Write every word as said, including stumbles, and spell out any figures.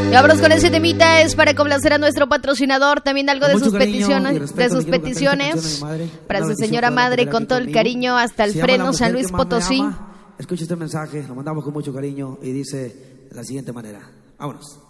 Y vámonos con ese temita, es para complacer a nuestro patrocinador, también algo de sus peticiones, de sus peticiones, para su señora madre, con todo el cariño, hasta el Freno, San Luis Potosí. Escucha este mensaje, lo mandamos con mucho cariño y dice de la siguiente manera. Vámonos.